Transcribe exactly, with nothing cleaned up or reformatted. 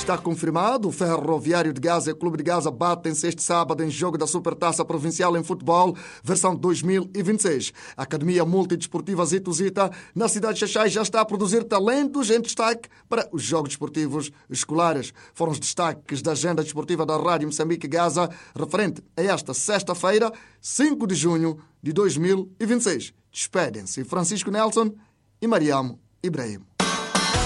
Está confirmado, o Ferroviário de Gaza e o Clube de Gaza batem-se este sábado em jogo da Supertaça Provincial em Futebol, versão dois mil e vinte e seis. A Academia Multidesportiva Zito Zita, na cidade de Xaxai, já está a produzir talentos em destaque para os Jogos Desportivos Escolares. Foram os destaques da agenda desportiva da Rádio Moçambique Gaza, referente a esta sexta-feira, cinco de junho de dois mil e vinte e seis. Despedem-se Francisco Nelson e Mariamo Ibrahim.